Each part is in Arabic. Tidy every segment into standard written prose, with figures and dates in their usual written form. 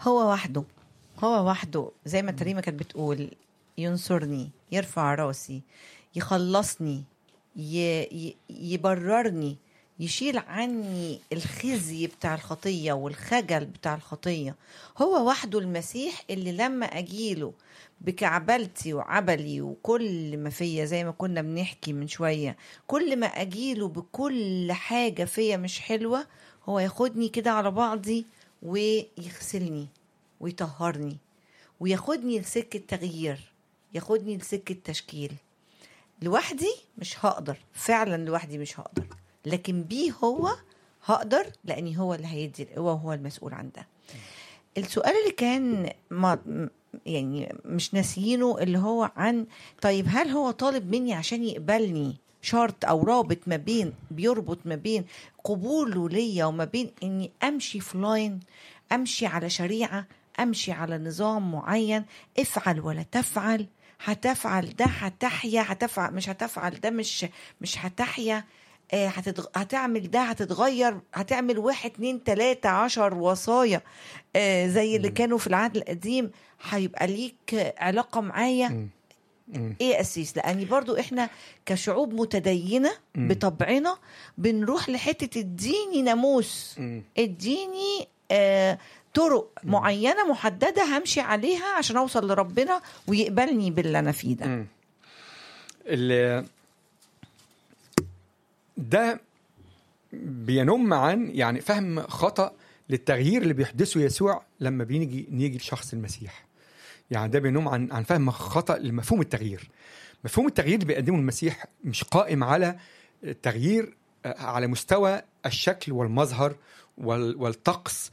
هو وحده زي ما تريمة كانت بتقول، ينصرني، يرفع راسي، يخلصني، يبررني، يشيل عني الخزي بتاع الخطية والخجل بتاع الخطية. هو وحده المسيح اللي لما أجيله بكعبلتي وعبلي وكل ما فيا، زي ما كنا بنحكي من شوية، كل ما أجيله بكل حاجة فيا مش حلوة، هو ياخدني كده على بعضي ويغسلني ويطهرني وياخدني لسكة تغيير، ياخدني لسكة تشكيل. لوحدي مش هقدر، فعلا لوحدي مش هقدر، لكن بيه هو هقدر، لأني هو اللي هيدي القوة وهو المسؤول عن ده. السؤال اللي كان يعني مش ناسيينه، اللي هو عن طيب هل هو طالب مني عشان يقبلني شرط أو رابط ما بين، بيربط ما بين قبوله ليا وما بين إني أمشي في لاين، أمشي على شريعة، أمشي على نظام معين، افعل ولا تفعل، هتفعل ده هتحيا، هتفعل مش هتفعل ده مش هتحيا، هتعمل ده هتتغير، هتعمل 1 2 3 10 وصايا زي اللي كانوا في العهد القديم، هيبقى ليك علاقة معايا. ايه أسيس؟ لأني برضو احنا كشعوب متدينة بطبعنا بنروح لحتة الديني ناموس، الديني طرق معينة محددة همشي عليها عشان أوصل لربنا ويقبلني باللي أنا فيه ده بينم عن يعني فهم خطأ للتغيير اللي بيحدثه يسوع لما نيجي لشخص المسيح. يعني ده بينم عن فهم خطأ لمفهوم التغيير. مفهوم التغيير اللي بيقدمه المسيح مش قائم على تغيير على مستوى الشكل والمظهر والطقس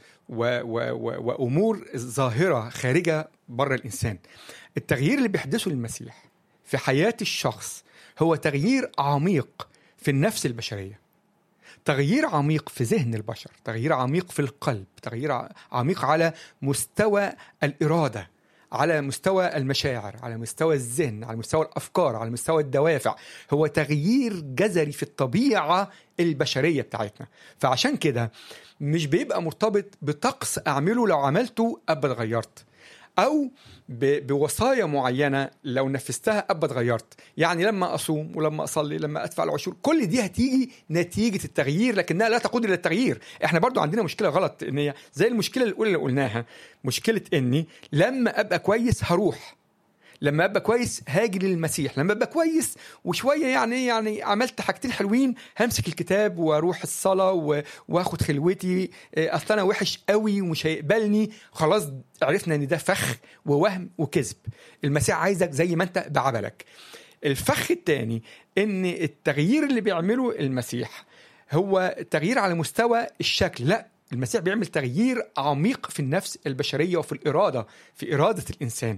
وأمور ظاهرة خارجة بره الإنسان. التغيير اللي بيحدثه المسيح في حياة الشخص هو تغيير عميق في النفس البشرية، تغيير عميق في ذهن البشر، تغيير عميق في القلب، تغيير عميق على مستوى الإرادة، على مستوى المشاعر، على مستوى الذهن، على مستوى الأفكار، على مستوى الدوافع. هو تغيير جذري في الطبيعة البشرية بتاعتنا. فعشان كده مش بيبقى مرتبط بطقس أعمله لو عملته أبقى اتغيرت، أو بوصايا معينة لو نفذتها أبقى اتغيرت. يعني لما أصوم ولما أصلي لما أدفع العشور، كل دي هتيجي نتيجة التغيير، لكنها لا تقود إلى التغيير. إحنا برضو عندنا مشكلة غلط، إن هي زي المشكلة الأولى اللي قلناها، مشكلة إني لما أبقى كويس هروح، لما أبقى كويس هاجي للمسيح، لما أبقى كويس وشوية يعني عملت حاجتين حلوين همسك الكتاب واروح الصلاة واخد خلوتي، أصل أنا وحش قوي ومش هيقبلني. خلاص عرفنا إن ده فخ ووهم وكذب. المسيح عايزك زي ما أنت بعبلك. الفخ التاني إن التغيير اللي بيعمله المسيح هو تغيير على مستوى الشكل. لا، المسيح بيعمل تغيير عميق في النفس البشرية وفي الإرادة، في إرادة الإنسان.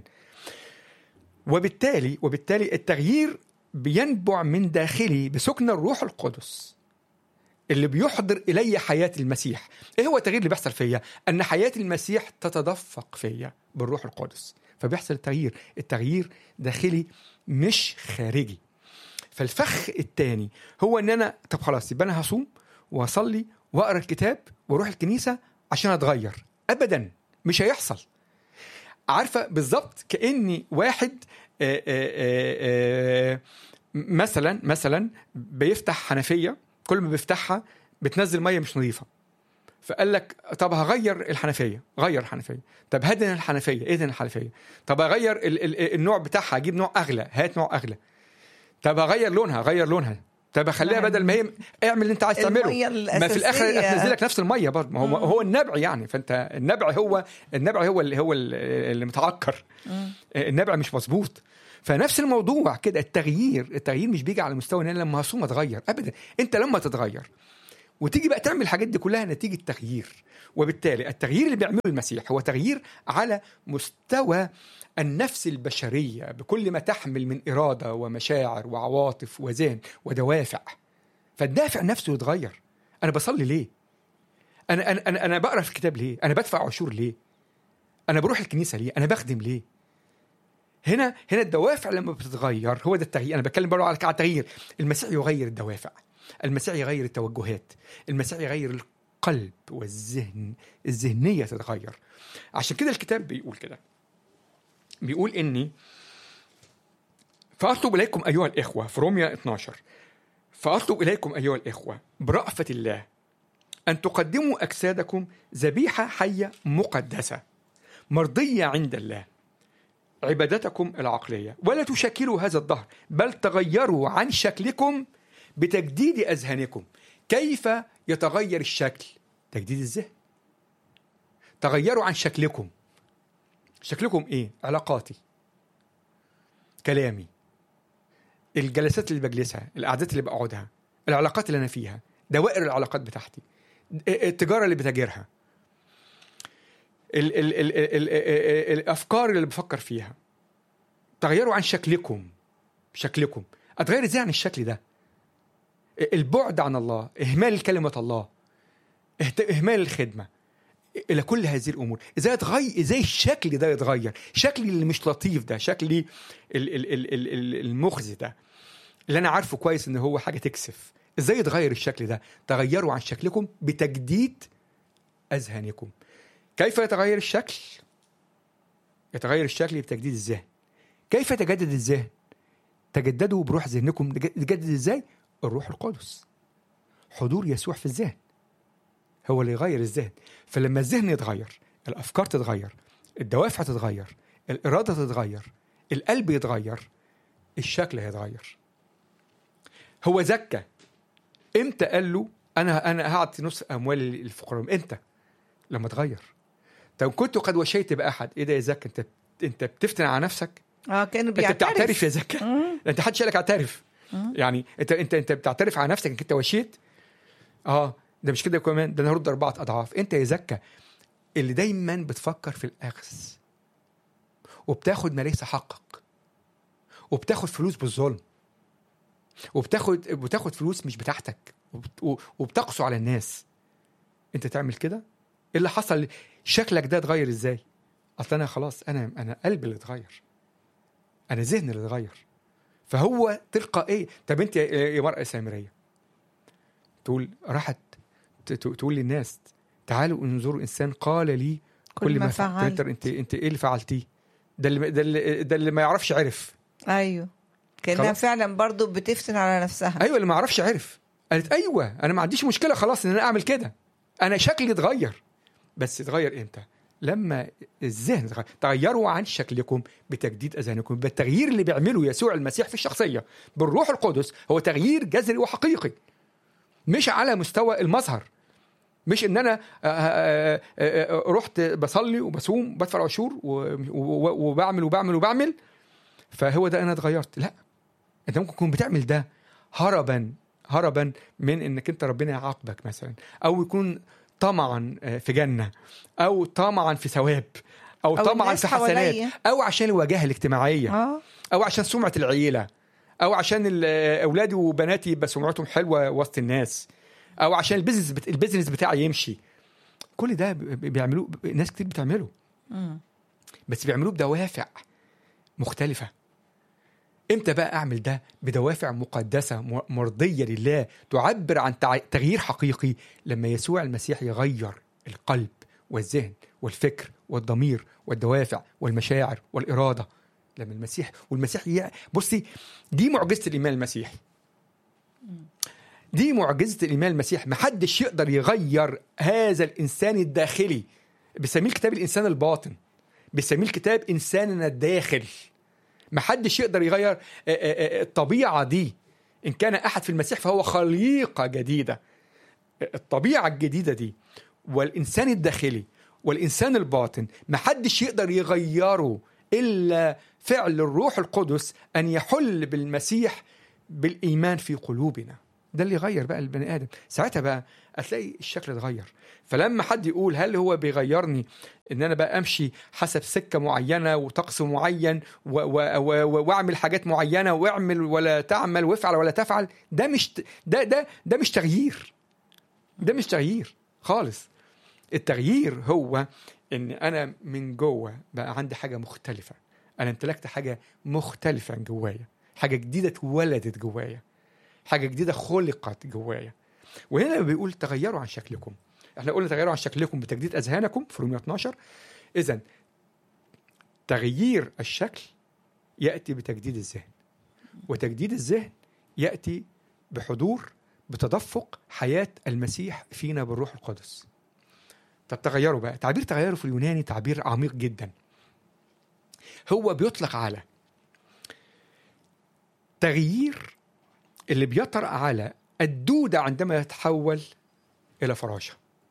وبالتالي التغيير بينبع من داخلي بسكن الروح القدس اللي بيحضر إلي حياة المسيح. إيه هو التغيير اللي بيحصل فيا؟ أن حياة المسيح تتدفق فيا بالروح القدس، فبيحصل التغيير داخلي مش خارجي. فالفخ الثاني هو أن أنا طب خلاص يبقى أنا هصوم وأصلي وأقرأ الكتاب وأروح الكنيسة عشان أتغير. أبدا مش هيحصل. عارفة بالضبط كأني واحد مثلا بيفتح حنفية، كل ما بيفتحها بتنزل مية مش نظيفة، فقال لك طب هغير الحنفية، غير الحنفية. طب هدن الحنفية، اذن الحنفية. طب اغير النوع بتاعها، اجيب نوع اغلى، هات نوع اغلى. طب اغير لونها، طب اخليها بدل ما هي اعمل اللي انت عايز تعمله، ما في الاخر هتنزلك نفس الميه برضه. ما هو النبع يعني. فانت النبع هو اللي متعكر، النبع مش مظبوط. فنفس الموضوع كده، التغيير مش بيجي على مستوى ان انا لما هصوم اتغير ابدا. انت لما تتغير وتيجي بقى تعمل الحاجات دي كلها نتيجه تغيير. وبالتالي التغيير اللي بيعمله المسيح هو تغيير على مستوى النفس البشرية بكل ما تحمل من إرادة ومشاعر وعواطف وذهن ودوافع. فالدافع نفسه يتغير. أنا بصلي ليه؟ أنا بقرأ في الكتاب ليه؟ أنا بدفع عشور ليه؟ أنا بروح الكنيسة ليه؟ أنا بخدم ليه؟ هنا الدوافع لما بتتغير هو ده التغيير. أنا بتكلم برضو على التغيير. المسيح يغير الدوافع، المسيح يغير التوجهات، المسيح يغير القلب الذهنية تتغير. عشان كده الكتاب بيقول كده، بيقول إني فأطلب إليكم أيها الإخوة في روميا 12، فأطلب إليكم أيها الإخوة برأفة الله أن تقدموا أجسادكم ذبيحة حية مقدسة مرضية عند الله عبادتكم العقلية، ولا تشكلوا هذا الدهر بل تغيروا عن شكلكم بتجديد أذهانكم. كيف يتغير الشكل؟ تجديد الذهن. تغيروا عن شكلكم. شكلكم إيه؟ علاقاتي، كلامي، الجلسات اللي بجلسها، القعدات اللي بقعدها، العلاقات اللي أنا فيها، دوائر العلاقات بتاعتي، التجارة اللي بتاجرها، الأفكار اللي بفكر فيها. تغيروا عن شكلكم. أتغير إزاي عن الشكل ده؟ البعد عن الله، إهمال كلمة الله، إهمال الخدمة، إلى كل هذه الأمور. إزاي الشكل ده يتغير؟ شكلي اللي مش لطيف ده، شكلي المخزي ده اللي أنا عارفه كويس إن هو حاجة تكسف، إزاي يتغير الشكل ده؟ تغيروا عن شكلكم بتجديد أذهانكم. كيف يتغير الشكل؟ يتغير الشكل بتجديد الذهن. كيف يتجدد الذهن؟ تجددوا بروح ذهنكم. تجدد إزاي؟ الروح القدس، حضور يسوع في الذهن هو اللي يغير الذهن. فلما الذهن يتغير، الأفكار تتغير، الدوافع تتغير، الإرادة تتغير، القلب يتغير، الشكل هيتغير. هو زكى امتى قال له أنا هعطي نص أموال الفقراء؟ أنت لما تغير. طب كنت قد وشيت بأحد، إيه ده يا زكى؟ أنت بتفتن على نفسك. كأنه أنت بتعترف يا زكى. أنت حدش قالك اعترف. يعني أنت بتعترف على نفسك إنك أنت وشيت. ده مش كده كمان، ده انا هرد 4 أضعاف. انت يا زكا اللي دايما بتفكر في الاخذ، وبتاخد ما ليس حقك، وبتاخد فلوس بالظلم، وبتاخد فلوس مش بتاعتك، وبتقسو على الناس. انت تعمل كده؟ ايه اللي حصل؟ شكلك ده اتغير ازاي؟ اصل انا خلاص، انا قلبي اللي اتغير، انا ذهني اللي اتغير. فهو تلقائيا. طب انت يا مرأة سامرية راحت تقول للناس تعالوا انظروا انسان قال لي كل ما فعلت. انت ايه اللي فعلتيه؟ ده اللي ما يعرفش عرف. ايوه، كانها فعلا برضو بتفتن على نفسها. ايوه، اللي ما يعرفش عرف. قالت ايوه انا ما عنديش مشكله خلاص ان انا اعمل كده، انا شكلي اتغير. بس اتغير امتى؟ لما الذهن اتغير. تغيروا عن شكلكم بتجديد اذهانكم. بالتغيير اللي بيعمله يسوع المسيح في الشخصيه بالروح القدس هو تغيير جذري وحقيقي، مش على مستوى المظهر. مش ان انا رحت بصلي وبصوم بدفع عشور وبعمل فهو ده انا اتغيرت. لا، انت ممكن تكون بتعمل ده هربا من انك انت ربنا يعاقبك مثلا، او يكون طمعا في جنة، او طمعا في ثواب، او طمعا في حسنات، او عشان الواجهة الاجتماعية، او عشان سمعة العيلة، او عشان اولادي وبناتي يبقى سمعتهم حلوة وسط الناس، او عشان البيزنس بتاعي يمشي. كل ده بيعملوه ناس كتير بتعمله، بس بيعملوه بدوافع مختلفة. امتى بقى اعمل ده؟ بدوافع مقدسة مرضية لله، تعبر عن تغيير حقيقي. لما يسوع المسيح يغير القلب والذهن والفكر والضمير والدوافع والمشاعر والإرادة. لما المسيح بصي، دي معجزة الإيمان المسيحي. دي معجزة الإيمان المسيح. محدش يقدر يغير هذا الإنسان الداخلي. بيسميه الكتاب الإنسان الباطن، بيسميه الكتاب إنساننا الداخل. محدش يقدر يغير الطبيعة دي. إن كان أحد في المسيح فهو خليقة جديدة. الطبيعة الجديدة دي والإنسان الداخلي والإنسان الباطن محدش يقدر يغيره إلا فعل الروح القدس أن يحل بالمسيح بالإيمان في قلوبنا. ده اللي يغير بقى البني آدم. ساعتها بقى هتلاقي الشكل اتغير. فلما حد يقول هل هو بيغيرني ان انا بقى امشي حسب سكة معينة وطقس معين واعمل حاجات معينة واعمل ولا تعمل وافعل ولا تفعل، ده مش تغيير. ده مش تغيير خالص. التغيير هو ان انا من جوه بقى عندي حاجة مختلفة. انا امتلكت حاجة مختلفة جوايا، حاجة جديدة اتولدت جوايا، حاجة جديدة خلقت جوايا. وهنا بيقول تغيروا عن شكلكم. احنا قلنا تغيروا عن شكلكم بتجديد اذهانكم في رومية 12. اذا تغيير الشكل ياتي بتجديد الذهن، وتجديد الذهن ياتي بحضور بتدفق حياه المسيح فينا بالروح القدس. طب تغيروا بقى، تعبير تغيروا في اليوناني تعبير عميق جدا. هو بيطلق على تغيير اللي بيطرأ على الدودة عندما يتحول إلى فراشة.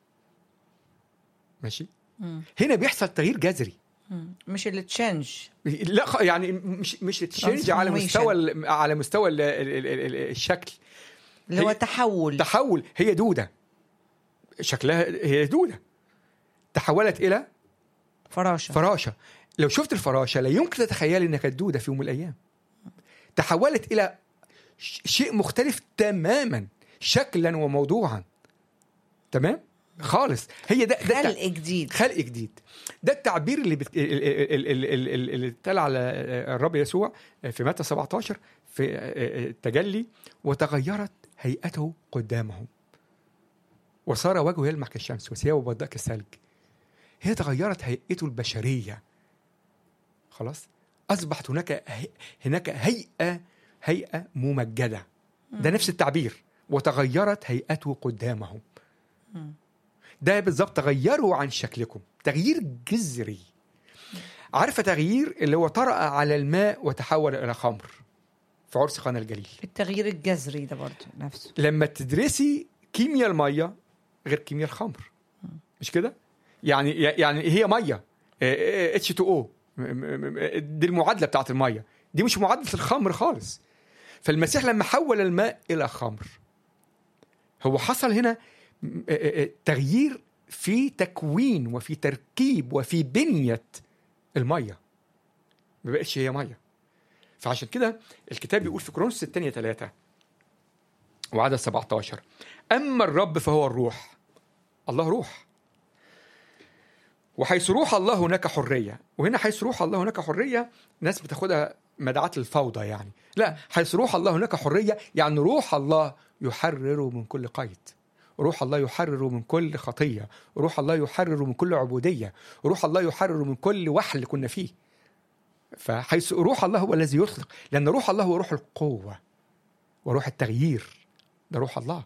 ماشي؟ هنا بيحصل تغيير جذري، مش اللي تشنج، لا يعني مش تشينج على مستوى الشكل، اللي هو تحول. هي دودة، شكلها هي دودة تحولت إلى فراشة. لو شفت الفراشة لا يمكن تتخيل إنها كانت دودة في يوم من الأيام، تحولت إلى شيء مختلف تماما شكلا وموضوعا، تمام خالص. هي ده خلق جديد. ده التعبير اللي اتقال على الرب يسوع في متى 17 في التجلي: وتغيرت هيئته قدامهم وصار وجهه يلمع كالشمس وثيابه بيضاء كالثلج. هي تغيرت هيئته البشرية، خلاص أصبحت هناك هيئة ممجدة. ده نفس التعبير، وتغيرت هيئته قدامهم. ده بالضبط تغيروا عن شكلكم، تغيير جذري. عارفة تغيير اللي هو طرأ على الماء وتحول إلى خمر في عرس قانا الجليل. التغيير الجذري ده برضه نفسه. لما تدرسي كيمياء المية غير كيمياء الخمر، مش كده؟ يعني هي مية H2O، دي المعادلة بتاعت المية، دي مش معادلة الخمر خالص. فالمسيح لما حول الماء إلى خمر، هو حصل هنا تغيير في تكوين وفي تركيب وفي بنية المية، ما بقتش هي مية. فعشان كده الكتاب بيقول في كورنثوس الثانية 3 وعدد 17: أما الرب فهو الروح. الله روح، وحيث روح الله هناك حرية. وهنا حيث روح الله هناك حرية ناس بتاخدها مدعاة الفوضى، يعني لا، حيث روح الله هناك حرية يعني روح الله يحرر من كل قيد، روح الله يحرر من كل خطية، روح الله يحرر من كل عبودية، روح الله يحرر من كل وحل كنا فيه. فحيث روح الله هو الذي يطلق، لأن روح الله هو روح القوة وروح التغيير، ده روح الله.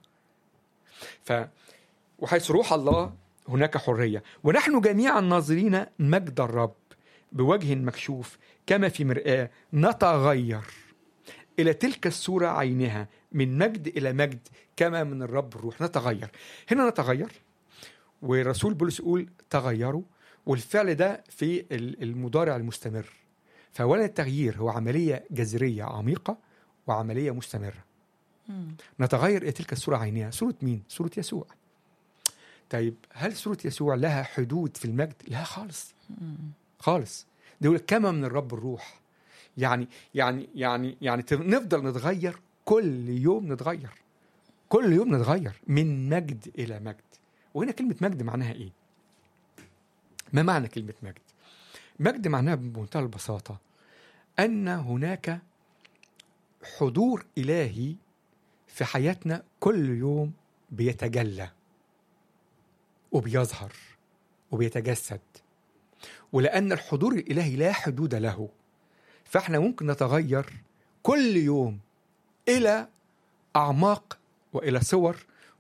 وحيث روح الله هناك حرية. ونحن جميعا ناظرين مجد الرب بوجه مكشوف كما في مرآة نتغير إلى تلك الصورة عينها من مجد إلى مجد كما من الرب الروح. نتغير هنا، نتغير، والرسول بولس يقول تغيروا، والفعل ده في المضارع المستمر. فأولا التغيير هو عملية جذرية عميقة وعملية مستمرة. نتغير إلى تلك الصورة عينها. صورة مين؟ صورة يسوع. طيب هل صورة يسوع لها حدود في المجد؟ لا خالص خالص. ده يقول كما من الرب الروح. يعني نفضل نتغير كل يوم، نتغير كل يوم، نتغير من مجد إلى مجد. وهنا كلمة مجد معناها إيه؟ ما معنى كلمة مجد؟ مجد معناها بمنتهى البساطة أن هناك حضور إلهي في حياتنا كل يوم بيتجلى وبيظهر وبيتجسد. ولأن الحضور الإلهي لا حدود له، فإحنا ممكن نتغير كل يوم إلى أعماق وإلى صور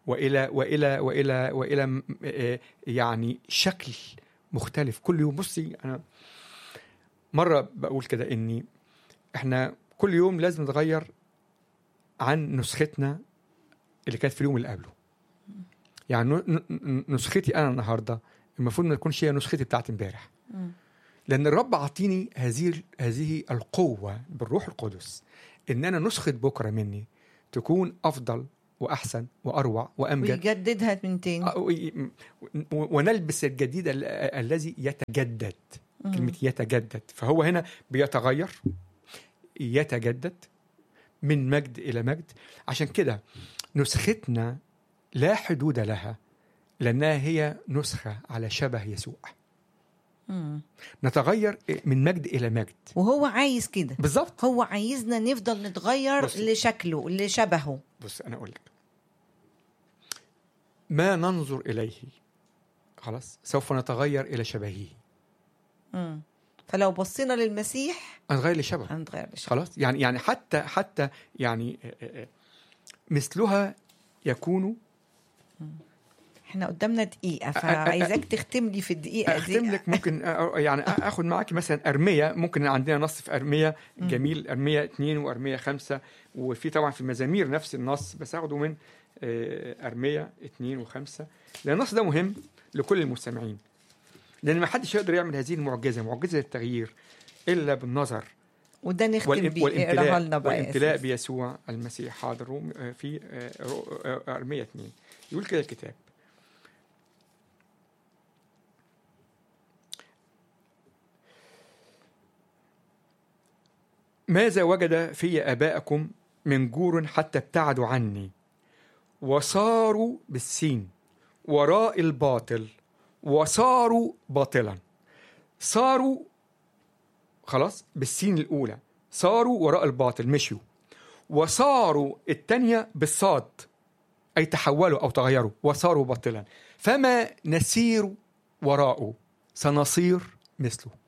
وإلى يعني شكل مختلف كل يوم. بصي، أنا مرة بقول كده إني إحنا كل يوم لازم نتغير عن نسختنا اللي كانت في اليوم اللي قبله. يعني نسختي أنا النهاردة المفروض ما تكونش هي نسختي بتاعت امبارح، لأن الرب عطيني هذه القوة بالروح القدس إن أنا نسخة بكرة مني تكون أفضل وأحسن وأروع وأمجد، ويجددها من تاني، ونلبس الجديد الذي يتجدد. كلمة يتجدد، فهو هنا بيتغير، يتجدد من مجد إلى مجد. عشان كده نسختنا لا حدود لها، لأنها هي نسخة على شبه يسوع. نتغير من مجد إلى مجد، وهو عايز كده بالضبط. هو عايزنا نفضل نتغير لشكله لشبهه. بص أنا أقول لك، ما ننظر إليه خلاص سوف نتغير إلى شبهه. فلو بصينا للمسيح هنتغير لشبهه. خلاص يعني حتى يعني مثلها يكون. احنا قدامنا دقيقة، فعايزك تختم لي في الدقيقة دي. أختم لك ممكن يعني أخذ معك مثلا أرمية. ممكن عندنا نص في أرمية جميل، أرمية 2 وأرمية 5، وفي طبعا في المزامير نفس النص، بس أخده من أرمية 2 و5، لأن النص ده مهم لكل المستمعين، لأن ما حدش يقدر يعمل هذه المعجزة، معجزة التغيير، إلا بالنظر وده نختم بيه. والامتلاء بيسوع المسيح. حاضر في أرمية 2 يقول كده الكتاب: ماذا وجد في آبائكم من جور حتى ابتعدوا عني، وصاروا بالسين وراء الباطل، وصاروا باطلا. صاروا خلاص بالسين الأولى، صاروا وراء الباطل مشيوا، وصاروا الثانية بالصاد أي تحولوا أو تغيروا، وصاروا باطلا. فما نسير وراءه سنصير مثله.